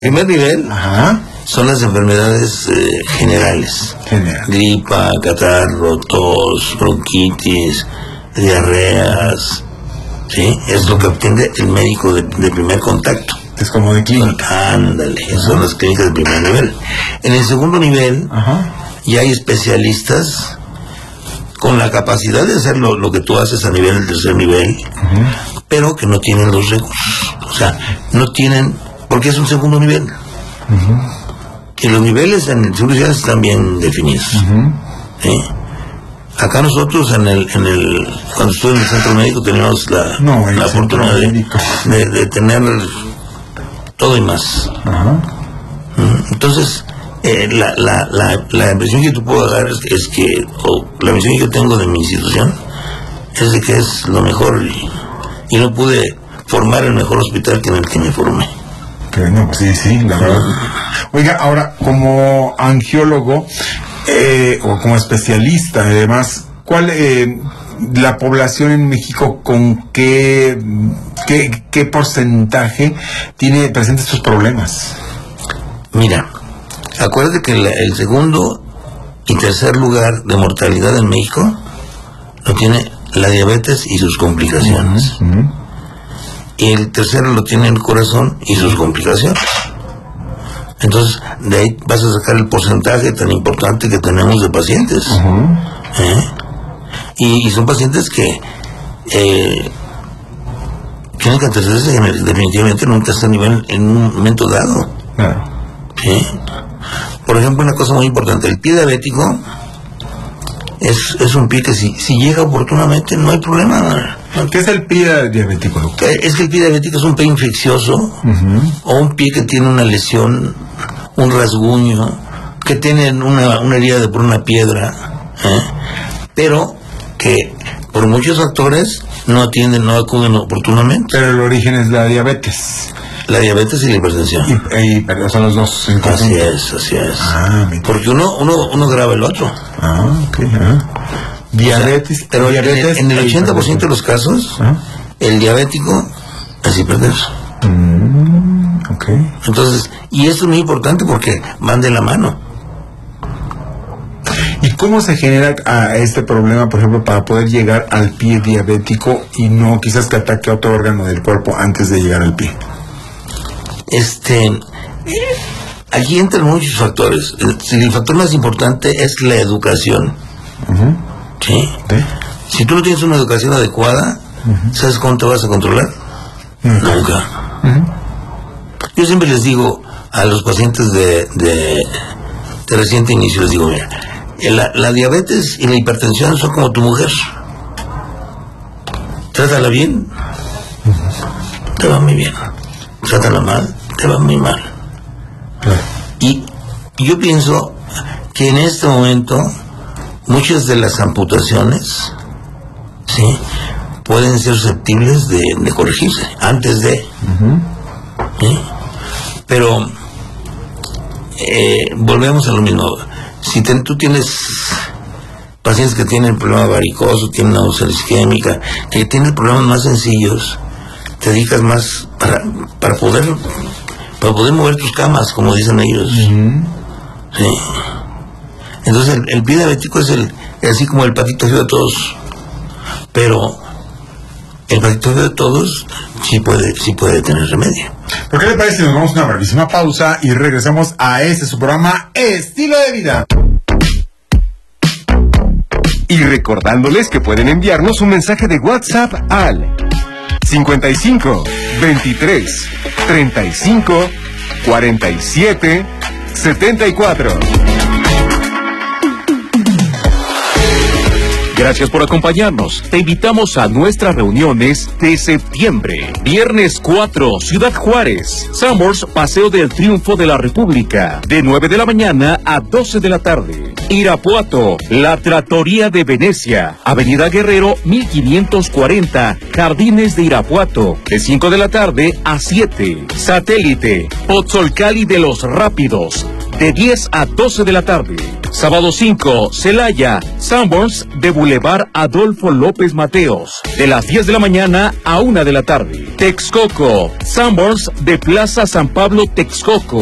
Primer nivel son las enfermedades generales. Gripa, catarro, tos, bronquitis, diarreas. ¿Sí? Es lo que obtiene el médico de primer contacto. Es como de clínica. Ándale, son las clínicas de primer nivel. En el segundo nivel ya hay especialistas con la capacidad de hacer lo que tú haces a nivel del tercer nivel, pero que no tienen los recursos. O sea, no tienen, porque es un segundo nivel. Y los niveles en el seguro social están bien definidos. ¿Sí? Acá nosotros cuando estuve en el centro médico teníamos la oportunidad de tener todo y más. Entonces, la impresión que tú puedo dar es que la impresión que yo tengo de mi institución es de que es lo mejor y no pude formar el mejor hospital que en el que me formé. Que no, pues sí, la verdad. Oiga, ahora, como angiólogo o como especialista, además, ¿cuál la población en México con qué porcentaje tiene presentes estos problemas? Mira, acuérdate que el segundo y tercer lugar de mortalidad en México lo tiene la diabetes y sus complicaciones. Y el tercero lo tiene el corazón y sus complicaciones. Entonces, de ahí vas a sacar el porcentaje tan importante que tenemos de pacientes. Y son pacientes que tienen que atenderse definitivamente en un tercer nivel en un momento dado. ¿Sí? Por ejemplo, una cosa muy importante, el pie diabético es un pie que si llega oportunamente no hay problema. ¿Qué es el pie diabético, doctor? Es que el pie diabético es un pie infeccioso o un pie que tiene una lesión, un rasguño, que tiene una herida por una piedra, pero que por muchos factores no acuden oportunamente. Pero el origen es la diabetes. La diabetes y la hipertensión. Pero son los dos. Así es. Porque uno graba el otro. Diabetes. Pero diabetes en el 80% de los casos, el diabético es hipertenso. Entonces, y esto es muy importante porque van de la mano. ¿Y cómo se genera este problema, por ejemplo, para poder llegar al pie diabético y no quizás que ataque a otro órgano del cuerpo antes de llegar al pie? Aquí entran muchos factores. El factor más importante es la educación. ¿Sí? Si tú no tienes una educación adecuada, ¿sabes cómo te vas a controlar? Nunca. Yo siempre les digo a los pacientes de reciente inicio, les digo, mira, la diabetes y la hipertensión son como tu mujer. Trátala bien, te va muy bien. Trátala mal, te va muy mal. Y yo pienso que en este momento muchas de las amputaciones, ¿sí?, pueden ser susceptibles de corregirse antes de. ¿Sí? Pero volvemos a lo mismo. Si tú tienes pacientes que tienen problema varicoso, tienen una úlcera isquémica, que tienen problemas más sencillos, te dedicas más para poder mover tus camas, como dicen ellos. ¿Sí? Entonces el pie diabético es así como el patito feo de todos, pero el patito feo de todos sí puede tener remedio. ¿Por qué le parece si nos vamos a una brevísima pausa y regresamos a su programa Estilo de Vida? Y recordándoles que pueden enviarnos un mensaje de WhatsApp al 55 23 35 47 74. Gracias por acompañarnos. Te invitamos a nuestras reuniones de septiembre. Viernes 4, Ciudad Juárez. Summers, Paseo del Triunfo de la República. De 9 de la mañana a 12 de la tarde. Irapuato, La Trattoria de Venecia. Avenida Guerrero, 1540. Jardines de Irapuato. De 5 de la tarde a 7. Satélite, Pozzolcali de los Rápidos. de 10 a 12 de la tarde. Sábado 5, Celaya, Sanborns de Boulevard Adolfo López Mateos, de las 10 de la mañana a 1 de la tarde. Texcoco, Sanborns de Plaza San Pablo, Texcoco,